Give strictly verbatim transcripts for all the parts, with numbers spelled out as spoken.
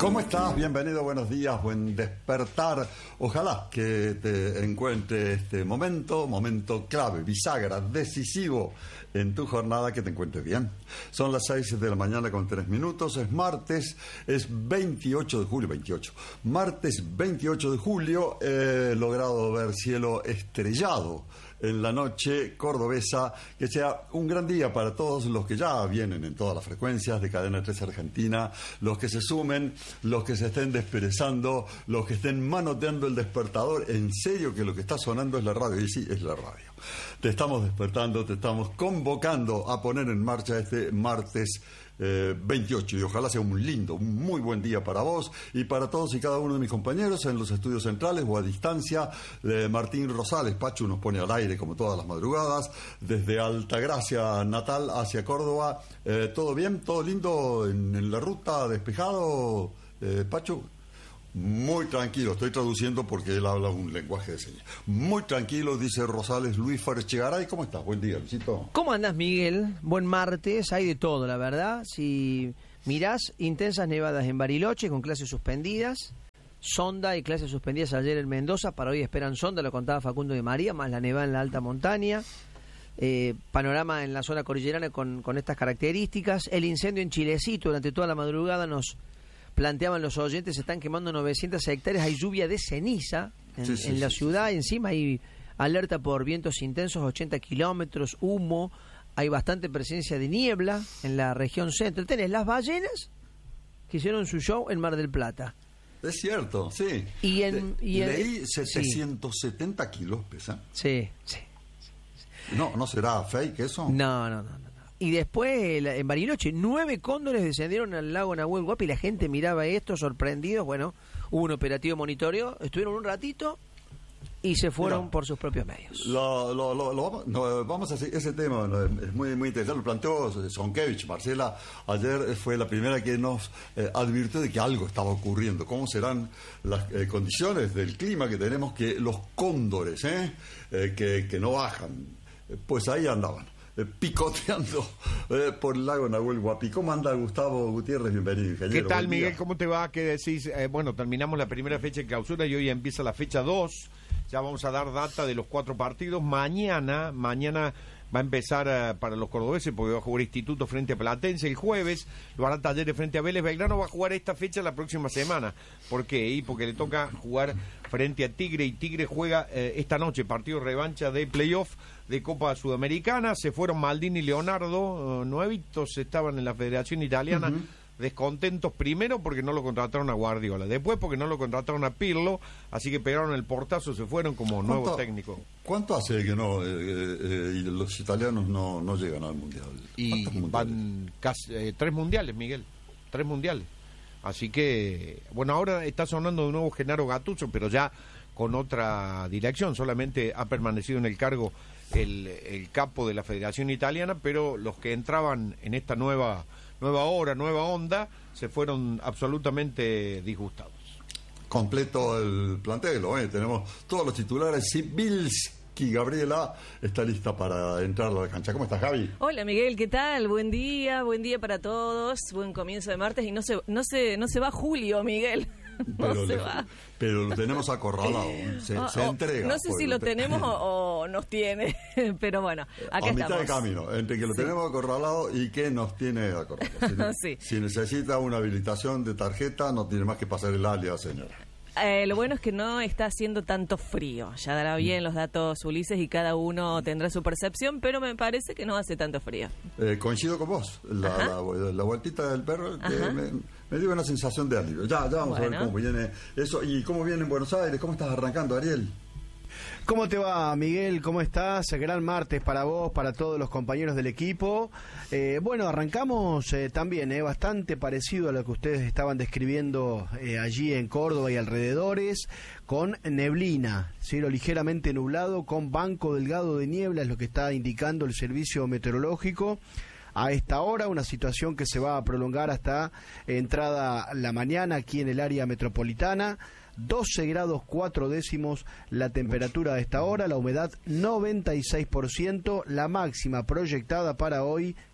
¿Cómo estás? Bienvenido, buenos días, buen despertar. Ojalá que te encuentre este momento, momento clave, bisagra, decisivo en tu jornada, que te encuentres bien. Son las seis de la mañana con tres minutos, es martes, es veintiocho de julio, veintiocho. Martes veintiocho de julio, he logrado ver cielo estrellado en la noche cordobesa. Que sea un gran día para todos los que ya vienen en todas las frecuencias de Cadena tres Argentina, los que se sumen, los que se estén desperezando, los que estén manoteando el despertador. En serio que lo que está sonando es la radio, y sí, es la radio. Te estamos despertando, te estamos convocando a poner en marcha este martes Eh, veintiocho, y ojalá sea un lindo, un muy buen día para vos y para todos y cada uno de mis compañeros en los estudios centrales o a distancia. eh, Martín Rosales, Pachu, nos pone al aire como todas las madrugadas desde Altagracia natal hacia Córdoba. eh, ¿Todo bien? ¿Todo lindo en, en la ruta? ¿Despejado, eh, Pachu? Muy tranquilo, estoy traduciendo porque él habla un lenguaje de señas. Muy tranquilo, dice Rosales Luis Farchegaray. ¿Cómo estás? Buen día, Luisito. ¿Cómo andás, Miguel? Buen martes, hay de todo, la verdad. Si mirás, intensas nevadas en Bariloche con clases suspendidas, Sonda y clases suspendidas ayer en Mendoza, para hoy esperan Sonda, lo contaba Facundo de María, más la nevada en la alta montaña. Eh, panorama en la zona cordillerana con, con estas características. El incendio en Chilecito durante toda la madrugada nos planteaban los oyentes, se están quemando novecientas hectáreas, hay lluvia de ceniza en, sí, sí, en la sí, ciudad, sí. Encima hay alerta por vientos intensos, ochenta kilómetros, humo, hay bastante presencia de niebla en la región centro. Tenés las ballenas que hicieron su show en Mar del Plata. Es cierto, sí. Y en, y en, Leí setecientos setenta sí. kilos pesa. Sí, sí. No, ¿no será fake eso? No, no, no, no. Y después, en Bariloche, nueve cóndores descendieron al lago Nahuel Huapi y la gente miraba esto sorprendidos. Bueno, hubo un operativo monitoreo, estuvieron un ratito y se fueron Mira, por sus propios medios. Lo, lo, lo, lo vamos, no, vamos a hacer ese tema, no, es muy, muy interesante. Lo planteó Sonkevich. Marcela ayer fue la primera que nos eh, advirtió de que algo estaba ocurriendo. ¿Cómo serán las eh, condiciones del clima que tenemos? Que los cóndores, eh, eh, que, que no bajan, pues ahí andaban. Eh, picoteando eh, por el lago Nahuel Huapi. ¿Cómo anda Gustavo Gutiérrez? Bienvenido, ingeniero. ¿Qué tal, Miguel? ¿Cómo te va? ¿Qué decís? Eh, bueno, terminamos la primera fecha de clausura y hoy empieza la fecha dos. Ya vamos a dar data de los cuatro partidos. Mañana, mañana va a empezar uh, para los cordobeses, porque va a jugar Instituto frente a Platense el jueves, lo hará Talleres frente a Vélez. Belgrano va a jugar esta fecha la próxima semana. ¿Por qué? Y porque le toca jugar frente a Tigre, y Tigre juega eh, esta noche, partido revancha de playoff de Copa Sudamericana. Se fueron Maldini y Leonardo, uh, nuevitos estaban en la Federación Italiana. Uh-huh. Descontentos primero porque no lo contrataron a Guardiola, después porque no lo contrataron a Pirlo, así que pegaron el portazo, se fueron como nuevo técnico. ¿Cuánto hace que no eh, eh, y los italianos no, no llegan al Mundial? Y van casi eh, tres mundiales, Miguel, tres mundiales. Así que, bueno, ahora está sonando de nuevo Gennaro Gattuso, pero ya con otra dirección. Solamente ha permanecido en el cargo el, el capo de la Federación Italiana, pero los que entraban en esta nueva nueva hora, nueva onda, se fueron absolutamente disgustados. Completo el plantel, ¿eh? Tenemos todos los titulares. Sibilski, Gabriela está lista para entrar a la cancha. ¿Cómo estás, Javi? Hola, Miguel, ¿qué tal? Buen día, buen día para todos, buen comienzo de martes, y no se no se no se va Julio, Miguel. No pero, se le, va. pero lo tenemos acorralado, se, oh, se oh, entrega. No sé si lo te... tenemos o, o nos tiene, pero bueno, acá a mitad estamos. de camino, entre que lo sí. tenemos acorralado y que nos tiene acorralado. Si, sí. si necesita una habilitación de tarjeta, no tiene más que pasar el alias, señora. Eh, lo bueno es que no está haciendo tanto frío. Ya dará bien los datos Ulises y cada uno tendrá su percepción, pero me parece que no hace tanto frío. Eh, coincido con vos. La, la, la vueltita del perro que me, me dio una sensación de alivio. Ya, ya vamos bueno. a ver cómo viene eso. ¿Y cómo viene en Buenos Aires? ¿Cómo estás arrancando, Ariel? ¿Cómo te va, Miguel? ¿Cómo estás? Gran martes para vos, para todos los compañeros del equipo. Eh, bueno, arrancamos eh, también, eh, bastante parecido a lo que ustedes estaban describiendo eh, allí en Córdoba y alrededores, con neblina, cielo ligeramente nublado, con banco delgado de niebla, es lo que está indicando el servicio meteorológico. A esta hora, una situación que se va a prolongar hasta entrada la mañana aquí en el área metropolitana. doce grados cuatro décimos la temperatura de esta hora, la humedad noventa y seis por ciento, la máxima proyectada para hoy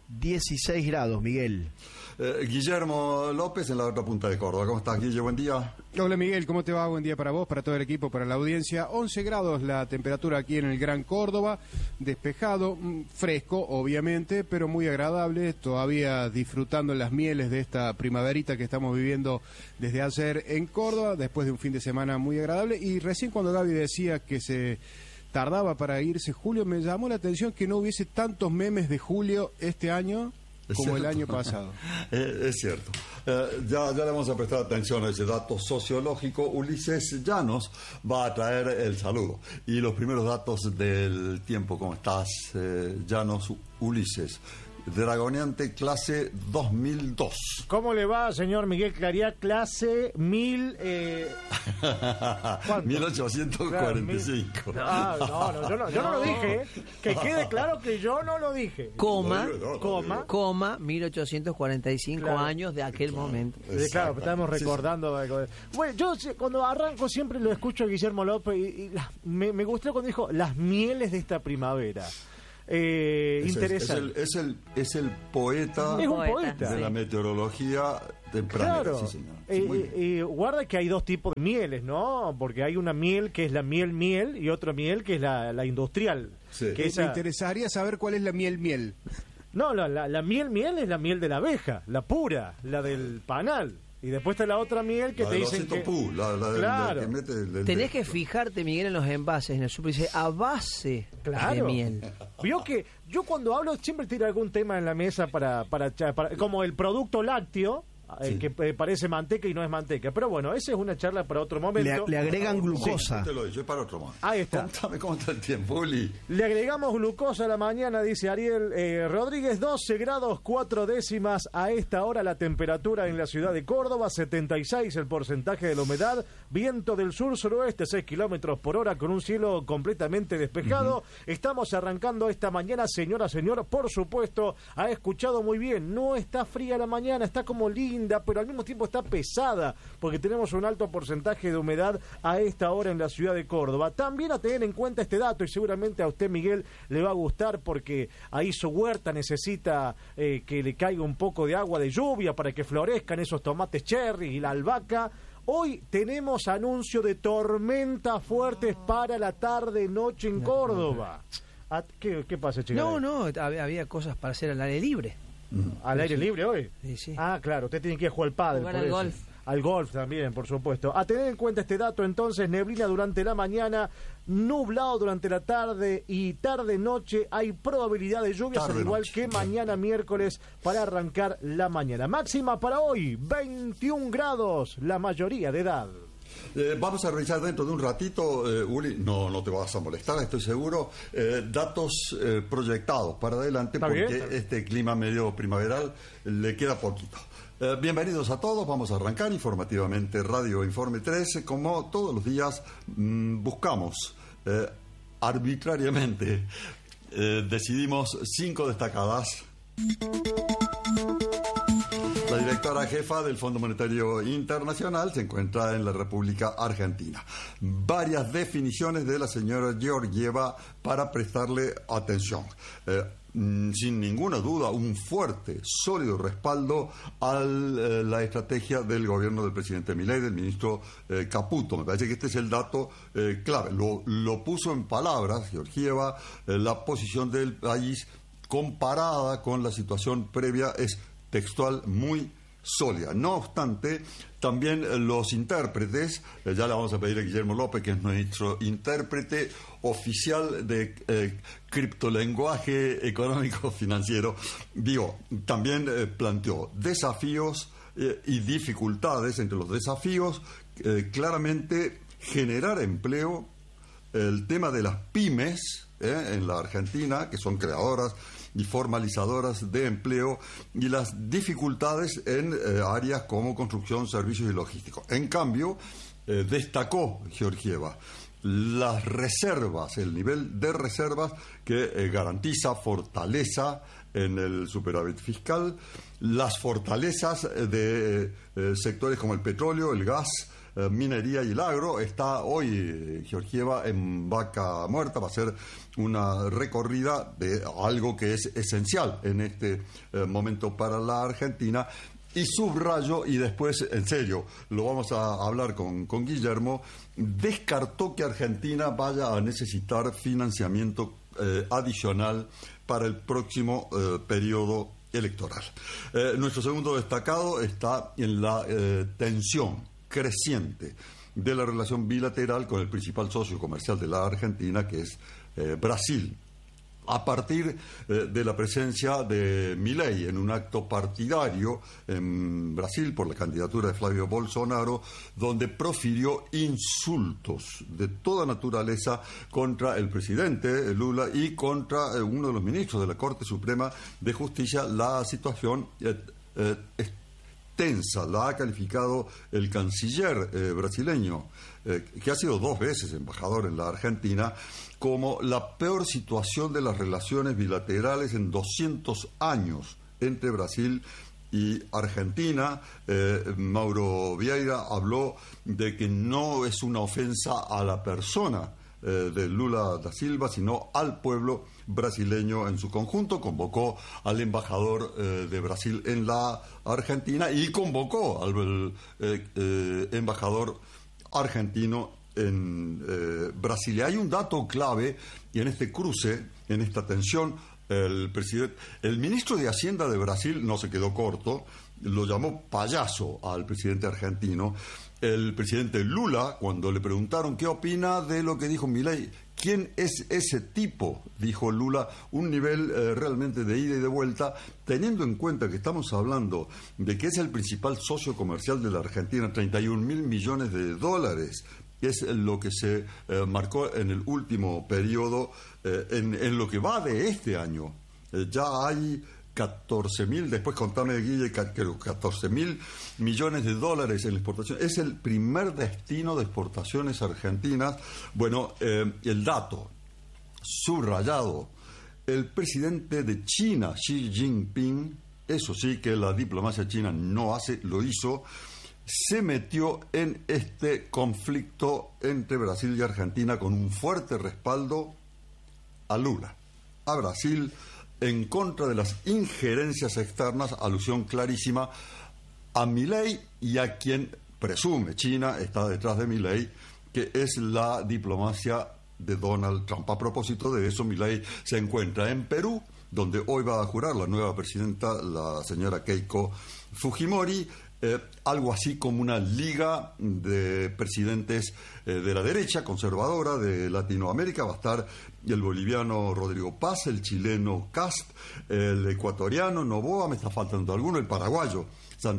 dieciséis grados, Miguel. Eh, Guillermo López en la otra punta de Córdoba. ¿Cómo estás, Guille? Buen día. Hola, Miguel, ¿cómo te va? Buen día para vos, para todo el equipo, para la audiencia. once grados la temperatura aquí en el Gran Córdoba, despejado, fresco, obviamente, pero muy agradable. Todavía disfrutando las mieles de esta primaverita que estamos viviendo desde ayer en Córdoba, después de un fin de semana muy agradable. Y recién cuando Gaby decía que se tardaba para irse Julio, me llamó la atención que no hubiese tantos memes de Julio este año como el año pasado. eh, es cierto. Eh, ya, ya le vamos a prestar atención a ese dato sociológico. Ulises Llanos va a traer el saludo. Y los primeros datos del tiempo. ¿Cómo estás, eh, Llanos? Ulises. Dragoneante clase dos mil dos. ¿Cómo le va, señor Miguel Claría? Clase mil... Eh... mil ochocientos cuarenta y cinco. Claro, mil... Ah, no, no, yo no, yo no lo dije. ¿eh? Que quede claro que yo no lo dije. Coma, no, no, no, coma, coma, mil ochocientos cuarenta y cinco claro. años de aquel claro. momento. Sí, claro, estamos recordando. Sí, sí. Bueno, yo cuando arranco siempre lo escucho a Guillermo López y, y la, me, me gustó cuando dijo las mieles de esta primavera. Eh, es, interesante. Es el, es, el, es el poeta, es un poeta, poeta de sí. la meteorología temprana. Claro. Sí, señor. Sí, Eh, muy bien. eh, eh, guarda que hay dos tipos de mieles, ¿no? Porque hay una miel que es la miel miel y otra miel que es la, la industrial. Sí. Que Me esa... interesaría saber cuál es la miel miel. No, la, la, la miel miel es la miel de la abeja, la pura, la del panal. Y después está la otra miel que La te del dicen osito que... Pú, la, la, Claro. la que mete el, el Tenés dedo. que fijarte, Miguel, en los envases, en el super, dice a base Claro. de miel. Vio que yo cuando hablo siempre tiro algún tema en la mesa para, para, para como el producto lácteo, el Sí. que eh, parece manteca y no es manteca. Pero bueno, esa es una charla para otro Le, momento. le agregan glucosa. Te lo digo, es para otro más. Ahí está. Contame cómo está el tiempo, Uli. Le agregamos glucosa a la mañana, dice Ariel eh, Rodríguez, doce grados cuatro décimas a esta hora la temperatura en la ciudad de Córdoba, setenta y seis el porcentaje de la humedad, viento del sur-suroeste, seis kilómetros por hora con un cielo completamente despejado. Uh-huh. Estamos arrancando esta mañana, señora, señor, por supuesto, ha escuchado muy bien, no está fría la mañana, está como linda, pero al mismo tiempo está pesada, porque tenemos un alto porcentaje de humedad a esta hora en la ciudad de Córdoba. También a tener en cuenta este dato, y seguramente a usted, Miguel, le va a gustar, porque ahí su huerta necesita eh, que le caiga un poco de agua de lluvia para que florezcan esos tomates cherry y la albahaca. Hoy tenemos anuncio de tormentas fuertes para la tarde-noche en Córdoba. ¿Qué, qué pasa, chicos? No, no, había, había cosas para hacer al aire libre. ¿Al aire libre hoy? Sí, sí. Ah, claro, usted tiene que ir a jugar al pádel. Jugar por al eso. golf. Al golf también, por supuesto. A tener en cuenta este dato, entonces, neblina durante la mañana, nublado durante la tarde y tarde-noche. Hay probabilidad de lluvias, Tarde al igual noche. que mañana miércoles para arrancar la mañana. Máxima para hoy, veintiún grados, la mayoría de edad. Eh, vamos a revisar dentro de un ratito, eh, Uli, no, no te vas a molestar, estoy seguro, eh, datos eh, proyectados para adelante, Está porque bien, está bien. este clima medio primaveral le queda poquito. Eh, bienvenidos a todos, vamos a arrancar informativamente Radio Informe tres, como todos los días mmm, buscamos eh, arbitrariamente, eh, decidimos cinco destacadas. La directora jefa del Fondo Monetario Internacional se encuentra en la República Argentina. Varias definiciones de la señora Georgieva para prestarle atención. Eh, sin ninguna duda, un fuerte, sólido respaldo a eh, la estrategia del gobierno del presidente Milei, del ministro eh, Caputo. Me parece que este es el dato eh, clave. Lo, lo puso en palabras, Georgieva, eh, la posición del país comparada con la situación previa es textual muy sólida. No obstante, también eh, los intérpretes, eh, ya le vamos a pedir a Guillermo López, que es nuestro intérprete oficial de eh, criptolenguaje económico financiero, digo, también eh, planteó desafíos eh, y dificultades. Entre los desafíos, eh, claramente generar empleo, el tema de las pymes eh, en la Argentina, que son creadoras y formalizadoras de empleo, y las dificultades en eh, áreas como construcción, servicios y logísticos. En cambio, eh, destacó Georgieva las reservas, el nivel de reservas que eh, garantiza fortaleza en el superávit fiscal, las fortalezas de eh, sectores como el petróleo, el gas, eh, minería y el agro. Está hoy eh, Georgieva en Vaca Muerta, va a ser una recorrida de algo que es esencial en este eh, momento para la Argentina. Y subrayo, y después, en serio, lo vamos a hablar con, con Guillermo, descartó que Argentina vaya a necesitar financiamiento eh, adicional para el próximo eh, periodo electoral. Eh, nuestro segundo destacado está en la eh, tensión creciente de la relación bilateral con el principal socio comercial de la Argentina, que es eh, Brasil, a partir eh, de la presencia de Milei en un acto partidario en Brasil por la candidatura de Flavio Bolsonaro, donde profirió insultos de toda naturaleza contra el presidente Lula y contra eh, uno de los ministros de la Corte Suprema de Justicia. La situación eh, eh, es tensa, la ha calificado el canciller eh, brasileño, eh, que ha sido dos veces embajador en la Argentina, como la peor situación de las relaciones bilaterales en doscientos años entre Brasil y Argentina. eh, Mauro Vieira habló de que no es una ofensa a la persona eh, de Lula da Silva, sino al pueblo brasileño en su conjunto. Convocó al embajador eh, de Brasil en la Argentina y convocó al el, eh, eh, embajador argentino en eh, Brasil. Hay un dato clave y en este cruce, en esta tensión, el presidente, el ministro de Hacienda de Brasil no se quedó corto, lo llamó payaso al presidente argentino. El presidente Lula, cuando le preguntaron qué opina de lo que dijo Milei, ¿quién es ese tipo?, dijo Lula, un nivel eh, realmente de ida y de vuelta, teniendo en cuenta que estamos hablando de que es el principal socio comercial de la Argentina, treinta y un mil millones de dólares. Es lo que se eh, marcó en el último periodo, eh, en, en lo que va de este año. Eh, ya hay catorce mil, después contame, Guille, que los catorce mil millones de dólares en la exportación. Es el primer destino de exportaciones argentinas. Bueno, eh, el dato subrayado, el presidente de China, Xi Jinping, eso sí que la diplomacia china no hace, lo hizo, se metió en este conflicto entre Brasil y Argentina con un fuerte respaldo a Lula, a Brasil, en contra de las injerencias externas, alusión clarísima a Milei y a quien presume China está detrás de Milei, que es la diplomacia de Donald Trump. A propósito de eso, Milei se encuentra en Perú, donde hoy va a jurar la nueva presidenta, la señora Keiko Fujimori. Eh, algo así como una liga de presidentes eh, de la derecha conservadora de Latinoamérica. Va a estar el boliviano Rodrigo Paz, el chileno Cast, el ecuatoriano Noboa, me está faltando alguno, el paraguayo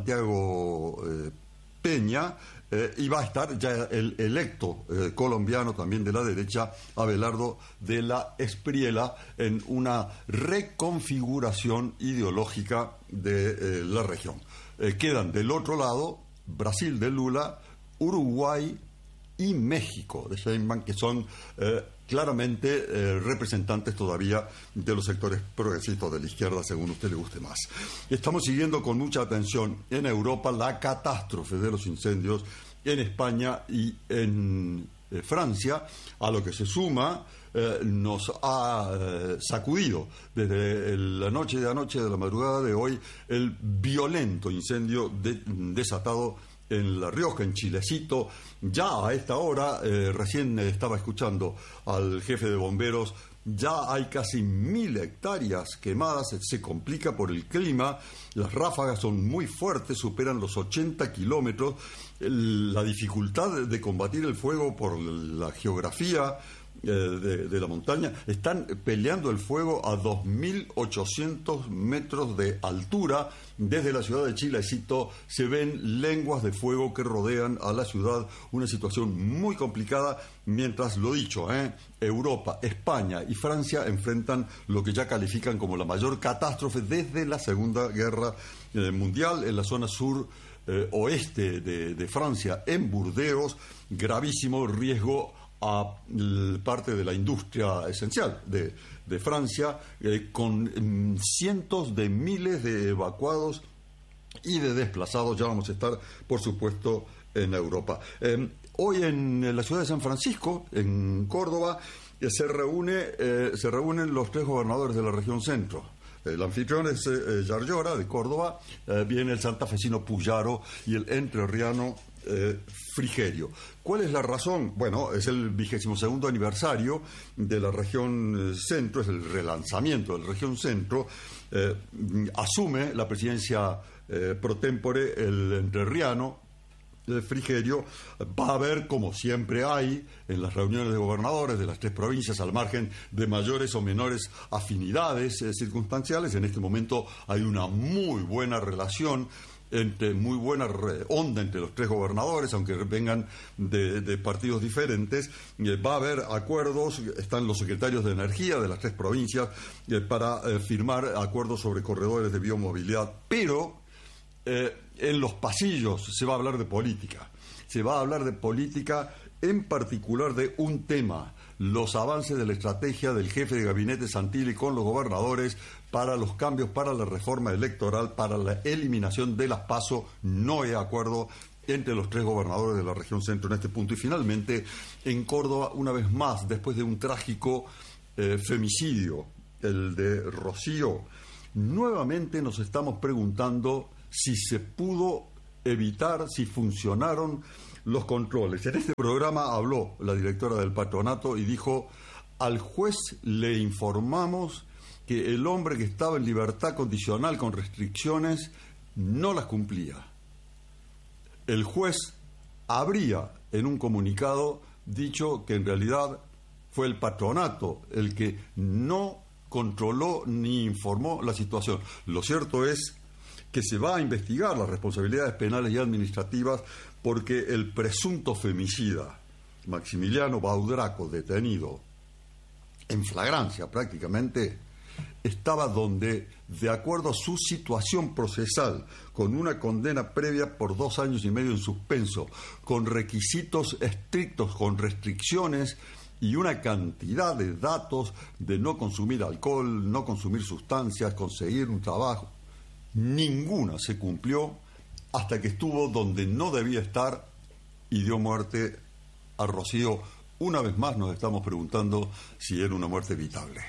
Santiago eh, Peña, eh, y va a estar ya el electo eh, colombiano también de la derecha, Abelardo de la Espriella, en una reconfiguración ideológica de eh, la región. Eh, quedan del otro lado Brasil de Lula, Uruguay y México de Sheinbaum, que son eh, claramente eh, representantes todavía de los sectores progresistas de la izquierda, según a usted le guste más. Estamos siguiendo con mucha atención en Europa la catástrofe de los incendios en España y en eh, Francia, a lo que se suma Eh, nos ha eh, sacudido desde el, la noche de anoche, de la madrugada de hoy, el violento incendio de, desatado en La Rioja, en Chilecito. Ya a esta hora, eh, recién estaba escuchando al jefe de bomberos, ya hay casi mil hectáreas quemadas. Se complica por el clima, las ráfagas son muy fuertes, superan los ochenta kilómetros, el, la dificultad de, de combatir el fuego por la geografía De, de la montaña. Están peleando el fuego a dos mil ochocientos metros de altura. Desde la ciudad de Chilecito se ven lenguas de fuego que rodean a la ciudad, una situación muy complicada, mientras, lo dicho, ¿eh? Europa, España y Francia enfrentan lo que ya califican como la mayor catástrofe desde la Segunda Guerra eh, Mundial. En la zona sur eh, oeste de, de Francia, en Burdeos, gravísimo riesgo a parte de la industria esencial de, de Francia, eh, con mm, cientos de miles de evacuados y de desplazados. Ya vamos a estar, por supuesto, en Europa. Eh, hoy en la ciudad de San Francisco, en Córdoba, eh, se reúne eh, se reúnen los tres gobernadores de la región centro. El anfitrión es eh, Yarlora, de Córdoba, eh, viene el santafesino Puyaro y el entrerriano eh, Frigerio. ¿Cuál es la razón? Bueno, es el vigésimo segundo aniversario de la región centro, es el relanzamiento de la región centro. Eh, asume la presidencia eh, pro tempore el entrerriano, el Frigerio. Va a haber, como siempre hay en las reuniones de gobernadores de las tres provincias, al margen de mayores o menores afinidades eh, circunstanciales. En este momento hay una muy buena relación, entre muy buena re- onda entre los tres gobernadores, aunque vengan de, de partidos diferentes. Eh, va a haber acuerdos, están los secretarios de energía de las tres provincias eh, para eh, firmar acuerdos sobre corredores de biomovilidad, pero eh, en los pasillos se va a hablar de política, se va a hablar de política, en particular de un tema: los avances de la estrategia del jefe de gabinete Santilli con los gobernadores para los cambios, para la reforma electoral, para la eliminación de las PASO. No hay acuerdo entre los tres gobernadores de la región centro en este punto. Y finalmente, en Córdoba, una vez más, después de un trágico eh, femicidio, el de Rocío, nuevamente nos estamos preguntando si se pudo evitar, si funcionaron los controles. En este programa habló la directora del patronato y dijo: al juez le informamos que el hombre que estaba en libertad condicional con restricciones no las cumplía. El juez habría, en un comunicado, dicho que en realidad fue el patronato el que no controló ni informó la situación. Lo cierto es que se va a investigar las responsabilidades penales y administrativas, porque el presunto femicida Maximiliano Baudraco, detenido en flagrancia prácticamente, estaba donde, de acuerdo a su situación procesal, con una condena previa por dos años y medio en suspenso, con requisitos estrictos, con restricciones y una cantidad de datos de no consumir alcohol, no consumir sustancias, conseguir un trabajo, ninguna se cumplió hasta que estuvo donde no debía estar y dio muerte a Rocío. Una vez más nos estamos preguntando si era una muerte evitable.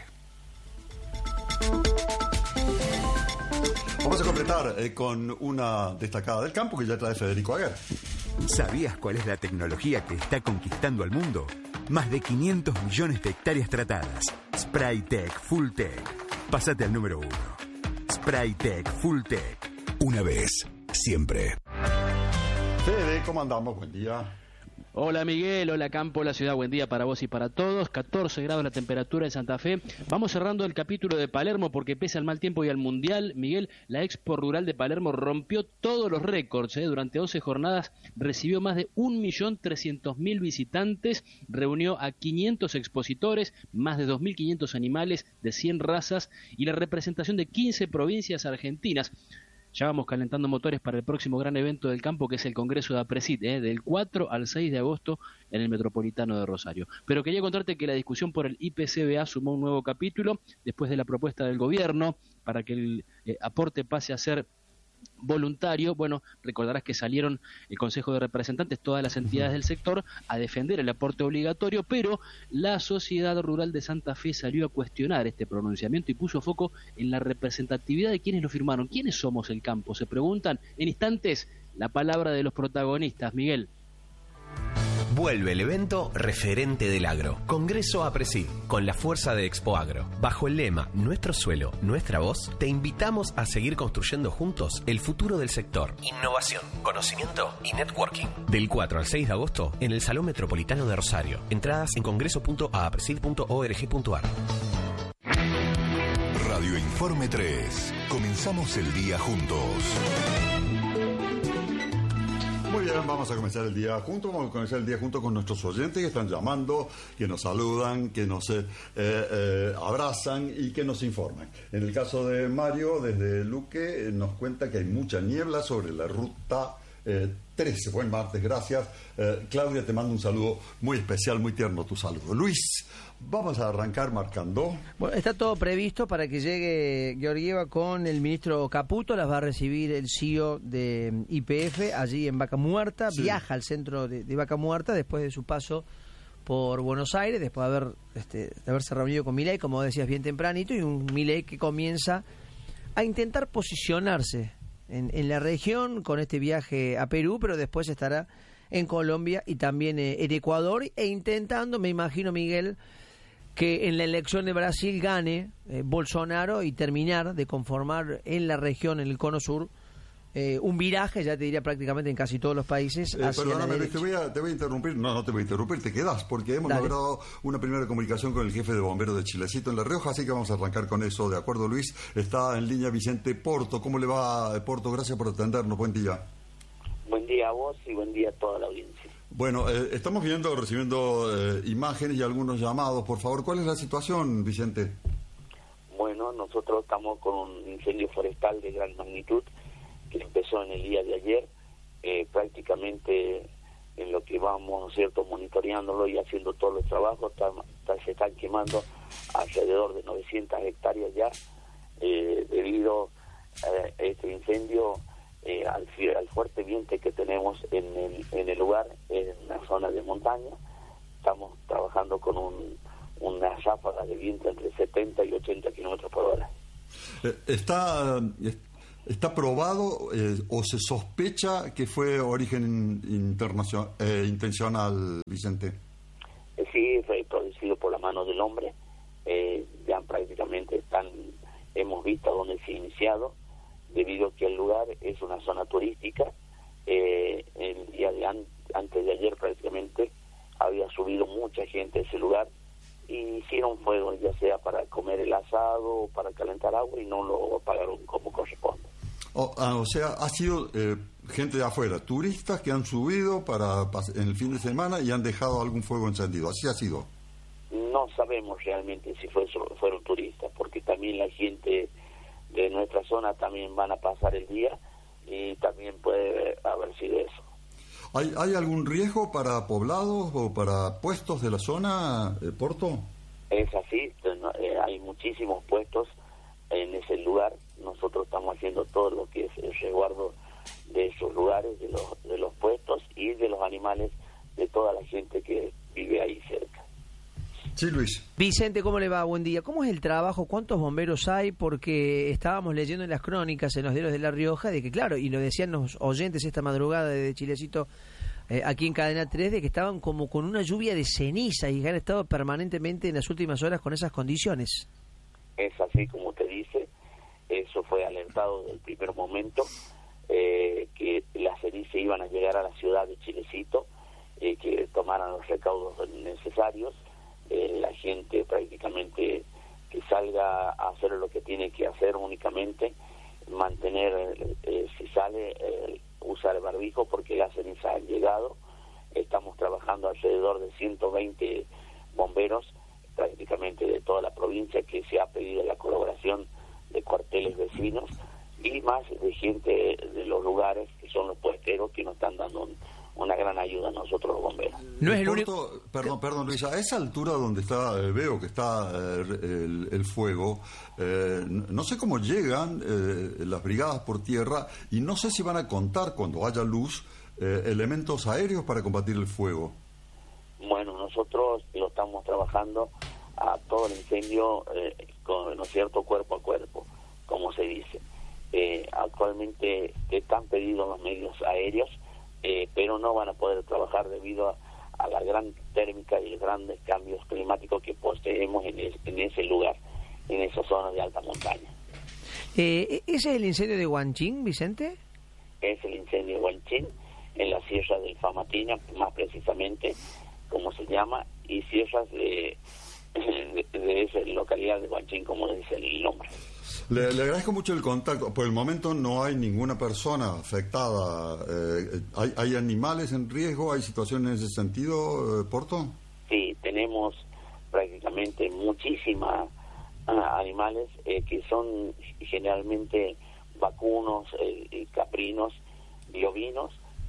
Vamos a completar eh, con una destacada del campo que ya trae Federico Aguer. ¿Sabías cuál es la tecnología que está conquistando al mundo? Más de quinientos millones de hectáreas tratadas. Spraytec Fulltech. Pásate al número uno. Spraytec Fulltech. Una vez, siempre. Fede, ¿cómo andamos? Buen día. Hola Miguel, hola Campo, la ciudad, buen día para vos y para todos. catorce grados la temperatura en Santa Fe. Vamos cerrando el capítulo de Palermo porque pese al mal tiempo y al Mundial, Miguel, la Expo Rural de Palermo rompió todos los récords. ¿eh? Durante once jornadas recibió más de un millón trescientos mil visitantes, reunió a quinientos expositores, más de dos mil quinientos animales de cien razas y la representación de quince provincias argentinas. Ya vamos calentando motores para el próximo gran evento del campo, que es el Congreso de APRESID, ¿eh? del cuatro al seis de agosto en el Metropolitano de Rosario. Pero quería contarte que la discusión por el I P C B A sumó un nuevo capítulo después de la propuesta del gobierno para que el eh, aporte pase a ser voluntario. Bueno, recordarás que salieron el Consejo de Representantes, todas las entidades del sector, a defender el aporte obligatorio, pero la Sociedad Rural de Santa Fe salió a cuestionar este pronunciamiento y puso foco en la representatividad de quienes lo firmaron. ¿Quiénes somos el campo? Se preguntan. En instantes, la palabra de los protagonistas. Miguel. Vuelve el evento referente del agro, Congreso APRESID, con la fuerza de Expo Agro. Bajo el lema Nuestro suelo, nuestra voz, te invitamos a seguir construyendo juntos el futuro del sector. Innovación, conocimiento y networking. Del cuatro al seis de agosto en el Salón Metropolitano de Rosario. Entradas en congreso punto a presid punto org punto ar. Radio Informe tres. Comenzamos el día juntos. Muy bien, vamos a comenzar el día juntos, vamos a comenzar el día juntos con nuestros oyentes que están llamando, que nos saludan, que nos eh, eh, abrazan y que nos informan. En el caso de Mario, desde Luque, nos cuenta que hay mucha niebla sobre la ruta eh, trece. Buen martes, gracias. Eh, Claudia, te mando un saludo muy especial, muy tierno tu saludo. Luis, vamos a arrancar marcando. Bueno, está todo previsto para que llegue Georgieva con el ministro Caputo. Las va a recibir el C E O de Y P F allí en Vaca Muerta. Sí. Viaja al centro de, de Vaca Muerta después de su paso por Buenos Aires, después de, haber, este, de haberse reunido con Milei, como decías bien tempranito, y un Milei que comienza a intentar posicionarse en, en la región con este viaje a Perú, pero después estará en Colombia y también eh, en Ecuador, e intentando, me imagino, Miguel, que en la elección de Brasil gane eh, Bolsonaro y terminar de conformar en la región, en el Cono Sur, eh, un viraje, ya te diría prácticamente en casi todos los países, Eh, hacia la perdóname, Luis, derecha. te voy, a, te voy a interrumpir. No, no te voy a interrumpir, te quedás, porque hemos Dale. logrado una primera comunicación con el jefe de bomberos de Chilecito en La Rioja, así que vamos a arrancar con eso. De acuerdo, Luis. Está en línea Vicente Porto. ¿Cómo le va, Porto? Gracias por atendernos. Buen día. Buen día a vos y buen día a toda la audiencia. Bueno, eh, estamos viendo, recibiendo eh, imágenes y algunos llamados. Por favor, ¿cuál es la situación, Vicente? Bueno, nosotros estamos con un incendio forestal de gran magnitud que empezó en el día de ayer. Eh, prácticamente en lo que vamos, ¿no es cierto?, monitoreándolo y haciendo todos los trabajos, está, está, se están quemando alrededor de novecientas hectáreas ya, eh, debido eh, a este incendio, eh, al, al fuerte viento que tenemos en el, en el lugar, en la zona de montaña. Estamos trabajando con un, una ráfaga de viento entre setenta y ochenta kilómetros por hora. Eh, ¿Está, eh, está probado eh, o se sospecha que fue origen internacional, eh, intencional, Vicente? Eh, sí, fue producido por la mano del hombre. Eh, ya prácticamente están, hemos visto dónde se ha iniciado, debido a que el lugar es una zona turística. Eh, el día de an, antes de ayer prácticamente había subido mucha gente a ese lugar y hicieron fuego, ya sea para comer el asado o para calentar agua, y no lo apagaron como corresponde. O, ah, o sea, ha sido eh, gente de afuera, turistas que han subido para pas- en el fin de semana y han dejado algún fuego encendido. Así ha sido. No sabemos realmente si fue, fueron turistas, porque también la gente de nuestra zona también van a pasar el día y también puede haber sido eso. ¿Hay, ¿Hay algún riesgo para poblados o para puestos de la zona, eh, Porto? Es así, eh, hay muchísimos puestos en ese lugar. Nosotros estamos haciendo todo lo que es el resguardo de esos lugares, de los, de los puestos y de los animales de toda la gente que vive ahí cerca. Sí, Luis. Vicente, ¿cómo le va? Buen día. ¿Cómo es el trabajo? ¿Cuántos bomberos hay? Porque estábamos leyendo en las crónicas, en los diarios de La Rioja, de que, claro, y lo decían los oyentes esta madrugada de Chilecito, eh, aquí en Cadena tres, de que estaban como con una lluvia de ceniza y que han estado permanentemente en las últimas horas con esas condiciones. Es así como te dice, eso fue alertado desde el primer momento, eh, que las cenizas iban a llegar a la ciudad de Chilecito, eh, que tomaran los recaudos necesarios. Eh, la gente prácticamente que salga a hacer lo que tiene que hacer únicamente, mantener, eh, si sale, eh, usar el barbijo, porque las cenizas han llegado. Estamos trabajando alrededor de ciento veinte bomberos, prácticamente de toda la provincia, que se ha pedido la colaboración de cuarteles vecinos y más de gente de los lugares que son los puesteros, que nos están dando un, una gran ayuda a nosotros los bomberos. No es el Porto, único... Perdón, perdón, Luis, a esa altura donde está, eh, veo que está eh, el, el fuego, eh, no sé cómo llegan eh, las brigadas por tierra y no sé si van a contar, cuando haya luz, eh, elementos aéreos para combatir el fuego. Bueno, nosotros lo estamos trabajando a todo el incendio, eh, con, ¿no es cierto?, cuerpo a cuerpo, como se dice. Eh, actualmente están pedidos los medios aéreos, eh, pero no van a poder trabajar debido a, a la gran térmica y los grandes cambios climáticos que poseemos en, es, en ese lugar, en esa zona de alta montaña. Eh, ¿Ese es el incendio de Huanchín, Vicente? Es el incendio de Huanchín, en la sierra del Famatina, más precisamente, como se llama, y sierras de, de, de esa localidad de Huanchín, como dice el nombre. Le, le agradezco mucho el contacto. Por el momento no hay ninguna persona afectada. Eh, ¿hay, ¿Hay animales en riesgo? ¿Hay situaciones en ese sentido, eh, Porto? Sí, tenemos prácticamente muchísimas uh, animales eh, que son generalmente vacunos, eh, caprinos y ovinos,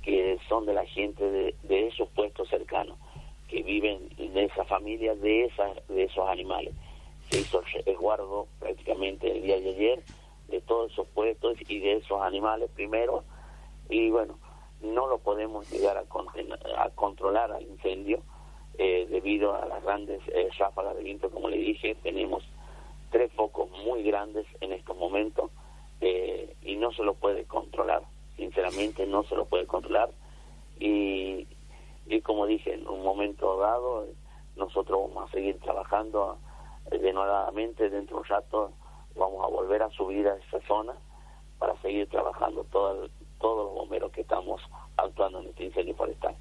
son de la gente de, de esos puestos cercanos, que viven de esa familia, de, esas, de esos animales. Se hizo resguardo prácticamente el día de ayer de todos esos puestos y de esos animales primero, y bueno, no lo podemos llegar a, contener, a controlar al incendio eh, debido a las grandes eh, ráfagas de viento. Como le dije, tenemos tres focos muy grandes en estos momentos eh, y no se lo puede controlar, sinceramente no se lo puede controlar, y, y como dije, en un momento dado nosotros vamos a seguir trabajando eh, denodadamente. Dentro de un rato vamos a volver a subir a esa zona para seguir trabajando todo el, todos los bomberos que estamos actuando en este incendio forestal.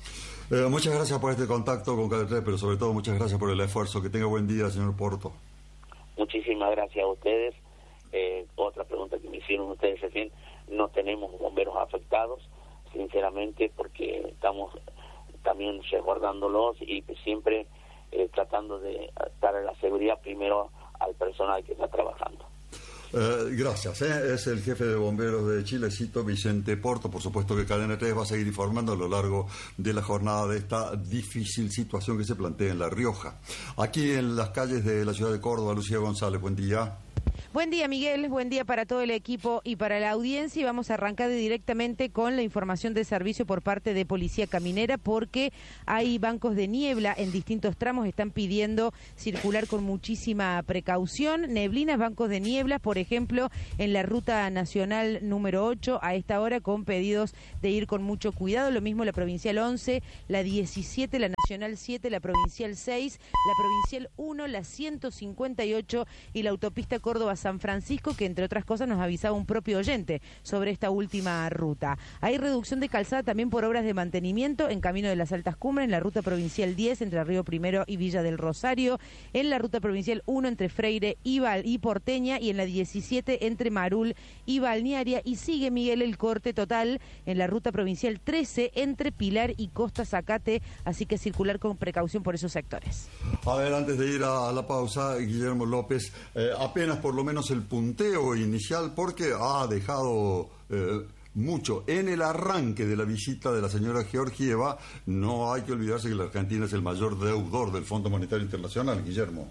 Eh, muchas gracias por este contacto con Canal tres, pero sobre todo muchas gracias por el esfuerzo. Que tenga buen día, señor Porto. Muchísimas gracias a ustedes. Eh, otra pregunta que me hicieron ustedes recién: no tenemos bomberos afectados, sinceramente, porque estamos también resguardándolos y siempre eh, tratando de dar la seguridad primero al personal que está trabajando. Eh, gracias. ¿eh? Es el jefe de bomberos de Chilecito, Vicente Porto. Por supuesto que Cadena tres va a seguir informando a lo largo de la jornada de esta difícil situación que se plantea en La Rioja. Aquí en las calles de la ciudad de Córdoba, Lucía González, buen día. Buen día, Miguel, buen día para todo el equipo y para la audiencia. Y vamos a arrancar directamente con la información de servicio por parte de Policía Caminera, porque hay bancos de niebla en distintos tramos, están pidiendo circular con muchísima precaución. Neblinas, bancos de niebla, por ejemplo, en la ruta nacional número ocho, a esta hora con pedidos de ir con mucho cuidado. Lo mismo la provincial once, la diecisiete, la nacional siete, la provincial seis, la provincial uno, la ciento cincuenta y ocho y la autopista Córdoba-San Francisco, que entre otras cosas nos avisaba un propio oyente sobre esta última ruta. Hay reducción de calzada también por obras de mantenimiento en camino de las Altas Cumbres, en la ruta provincial diez entre Río Primero y Villa del Rosario, en la ruta provincial uno entre Freire y, Val y Porteña, y en la diecisiete entre Marul y Balnearia. Y sigue, Miguel, el corte total en la ruta provincial trece entre Pilar y Costa Zacate, así que circular con precaución por esos sectores. A ver, antes de ir a la pausa, Guillermo López, eh, apenas por lo menos el punteo inicial, porque ha dejado eh, mucho en el arranque de la visita de la señora Georgieva. No hay que olvidarse que la Argentina es el mayor deudor del Fondo Monetario Internacional, Guillermo.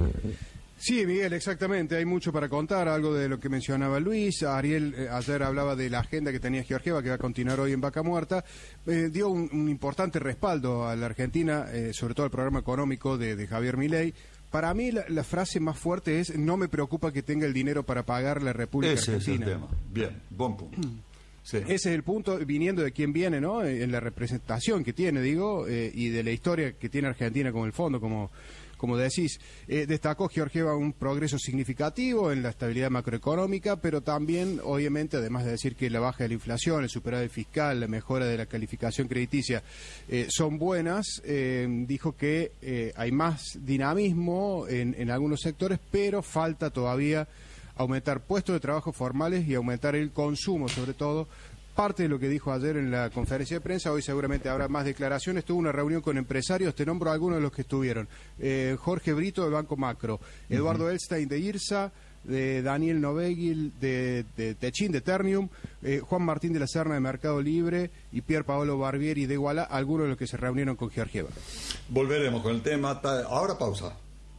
Sí, Miguel, exactamente. Hay mucho para contar, algo de lo que mencionaba Luis. Ariel eh, ayer hablaba de la agenda que tenía Georgieva, que va a continuar hoy en Vaca Muerta. Eh, dio un, un importante respaldo a la Argentina, eh, sobre todo al programa económico de, de Javier Milei. Para mí la, la frase más fuerte es: no me preocupa que tenga el dinero para pagar la República Ese Argentina. Ese es el tema. Bien, buen punto. Sí. Ese es el punto, viniendo de quién viene, ¿no? En la representación que tiene, digo, eh, y de la historia que tiene Argentina con el fondo, como... Como decís, eh, destacó Georgieva un progreso significativo en la estabilidad macroeconómica, pero también, obviamente, además de decir que la baja de la inflación, el superávit fiscal, la mejora de la calificación crediticia eh, son buenas, eh, dijo que eh, hay más dinamismo en, en algunos sectores, pero falta todavía aumentar puestos de trabajo formales y aumentar el consumo, sobre todo. Parte de lo que dijo ayer en la conferencia de prensa. Hoy seguramente habrá más declaraciones. Tuvo una reunión con empresarios, te nombro algunos de los que estuvieron. Eh, Jorge Brito, del Banco Macro, Eduardo uh-huh. Elstein, de IRSA, de Daniel Novegil, de, de Techin, de Ternium, eh, Juan Martín de la Serna, de Mercado Libre, y Pier Paolo Barbieri, de Iguala, algunos de los que se reunieron con Georgieva. Volveremos con el tema. Ahora pausa.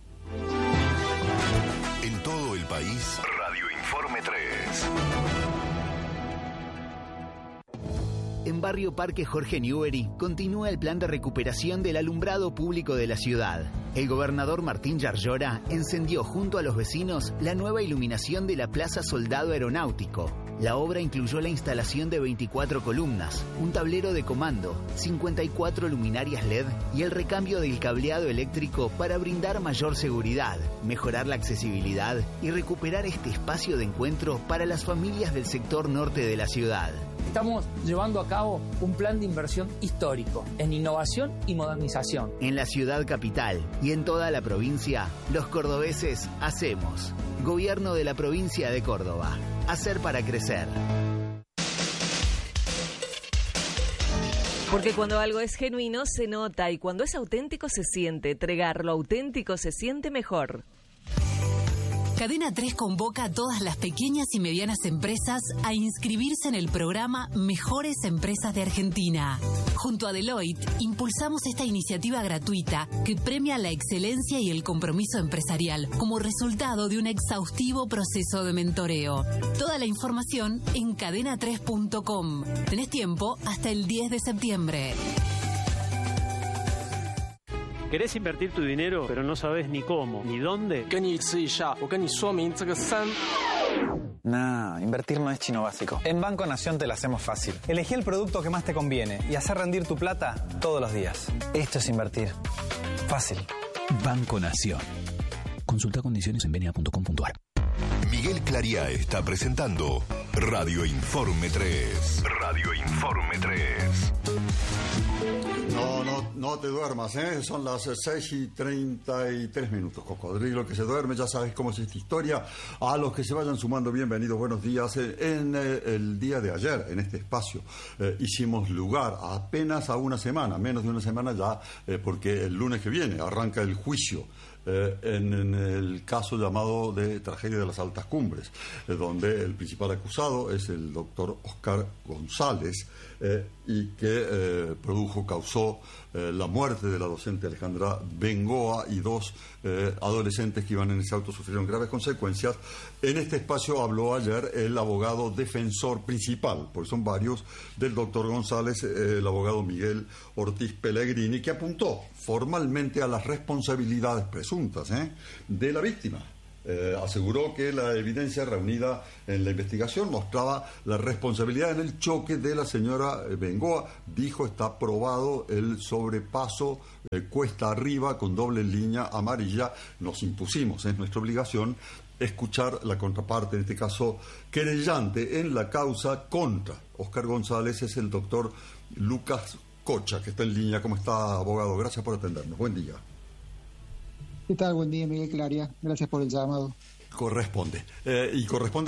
En todo el país, Radio Informe tres. En Barrio Parque Jorge Newbery continúa el plan de recuperación del alumbrado público de la ciudad. El gobernador Martín Yarlora encendió junto a los vecinos la nueva iluminación de la Plaza Soldado Aeronáutico. La obra incluyó la instalación de veinticuatro columnas, un tablero de comando, cincuenta y cuatro luminarias L E D y el recambio del cableado eléctrico para brindar mayor seguridad, mejorar la accesibilidad y recuperar este espacio de encuentro para las familias del sector norte de la ciudad. Estamos llevando a cabo un plan de inversión histórico en innovación y modernización. En la ciudad capital y en toda la provincia, los cordobeses hacemos. Gobierno de la provincia de Córdoba. Hacer para crecer. Porque cuando algo es genuino se nota, y cuando es auténtico se siente. Entregar lo auténtico se siente mejor. Cadena tres convoca a todas las pequeñas y medianas empresas a inscribirse en el programa Mejores Empresas de Argentina. Junto a Deloitte, impulsamos esta iniciativa gratuita que premia la excelencia y el compromiso empresarial como resultado de un exhaustivo proceso de mentoreo. Toda la información en cadena tres punto com. Tenés tiempo hasta el diez de septiembre. ¿Querés invertir tu dinero, pero no sabes ni cómo, ni dónde? Nah, invertir no es chino básico. En Banco Nación te lo hacemos fácil. Elegí el producto que más te conviene y hacer rendir tu plata todos los días. Esto es invertir. Fácil. Banco Nación. Consulta condiciones en benia punto com punto a r. Miguel Clariá está presentando Radio Informe tres. Radio Informe tres. No, no, no te duermas, ¿eh? Son las seis y treinta y tres minutos, Cocodrilo, que se duerme, ya sabes cómo es esta historia. A los que se vayan sumando, bienvenidos, buenos días. En eh, el día de ayer, en este espacio, eh, hicimos lugar apenas a una semana, menos de una semana ya, eh, porque el lunes que viene arranca el juicio. Eh, en, en el caso llamado de tragedia de las Altas Cumbres, eh, donde el principal acusado es el doctor Oscar González, eh, y que eh, produjo, causó eh, la muerte de la docente Alejandra Bengoa y dos eh, adolescentes que iban en ese auto sufrieron graves consecuencias. En este espacio habló ayer el abogado defensor principal, porque son varios, del doctor González, eh, el abogado Miguel Ortiz Pellegrini, que apuntó formalmente a las responsabilidades presuntas ¿eh? de la víctima. Eh, aseguró que la evidencia reunida en la investigación mostraba la responsabilidad en el choque de la señora Bengoa. Dijo, está probado el sobrepaso eh, cuesta arriba con doble línea amarilla. Nos impusimos, es nuestra obligación escuchar la contraparte, en este caso querellante en la causa contra Oscar González, es el doctor Lucas Cocha, que está en línea. ¿Cómo está, abogado? Gracias por atendernos. Buen día. ¿Qué tal? Buen día, Miguel Claria. Gracias por el llamado. Corresponde. Eh, y corresponde